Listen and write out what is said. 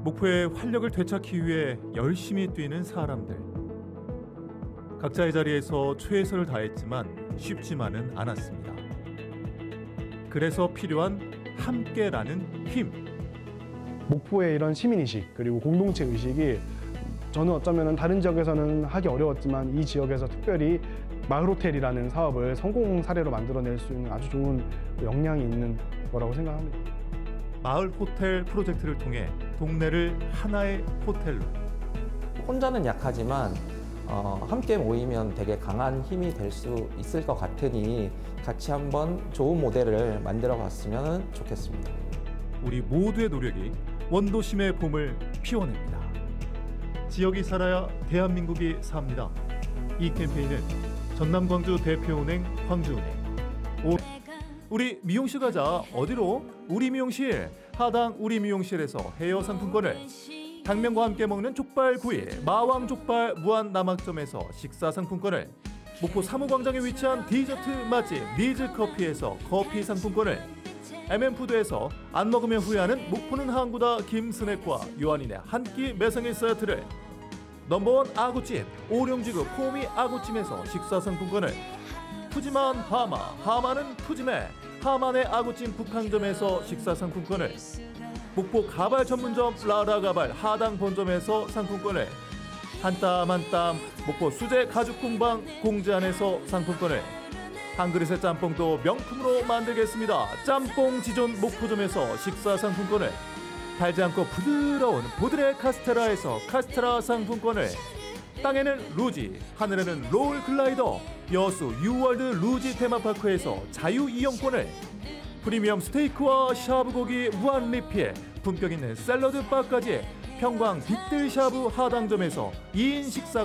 목포의 활력을 되찾기 위해 열심히 뛰는 사람들. 각자의 자리에서 최선을 다했지만 쉽지만은 않았습니다. 그래서 필요한 함께라는 힘. 목포의 이런 시민의식 그리고 공동체 의식이 저는 어쩌면 다른 지역에서는 하기 어려웠지만 이 지역에서 특별히 마을호텔이라는 사업을 성공 사례로 만들어낼 수 있는 아주 좋은 역량이 있는 거라고 생각합니다. 마을 호텔 프로젝트를 통해 동네를 하나의 호텔로. 혼자는 약하지만 함께 모이면 되게 강한 힘이 될 수 있을 것 같으니 같이 한번 좋은 모델을 만들어 봤으면 좋겠습니다. 우리 모두의 노력이 원도심의 봄을 피워냅니다. 지역이 살아야 대한민국이 삽니다. 이 캠페인은 전남광주 대표은행 광주은행, 우리 미용실 가자. 어디로? 우리 미용실. 하당 우리 미용실에서 헤어 상품권을, 당면과 함께 먹는 족발구이 마왕 족발 무한 남학점에서 식사 상품권을, 목포 사무광장에 위치한 디저트 맛집 니즈커피에서 커피 상품권을, MM푸드에서 안 먹으면 후회하는 목포는 항구다 김스낵과 요한인의 한 끼 매상일 세트를, 넘버원 아구찜 오룡지구 포미 아구찜에서 식사 상품권을, 푸짐한 하마는 푸짐해 하만의 아구찜 북항점에서 식사 상품권을, 목포 가발 전문점 라라가발 하당 본점에서 상품권을, 한 땀 한 땀 목포 수제 가죽 공방 공제안에서 상품권을, 한 그릇의 짬뽕도 명품으로 만들겠습니다. 짬뽕 지존 목포점에서 식사 상품권을, 달지 않고 부드러운 보드레 카스테라에서 카스테라 상품권을, 땅에는 루지, 하늘에는 롤 글라이더 여수 유월드 루지 테마파크에서 자유 이용권을, 프리미엄 스테이크와 샤브고기 무한 리필 품격 있는 샐러드 바까지 평광 빅들 샤브 하당점에서 2인 식사